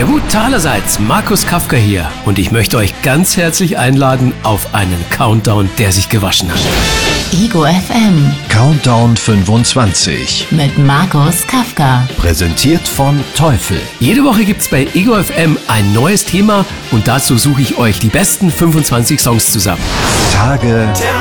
Ja gut, allerseits, Markus Kafka hier und ich möchte euch ganz herzlich einladen auf einen Countdown, der sich gewaschen hat. Ego FM Countdown 25. mit Markus Kafka. Präsentiert von Teufel. Jede Woche gibt's bei Ego FM ein neues Thema und dazu suche ich euch die besten 25 Songs zusammen. Tage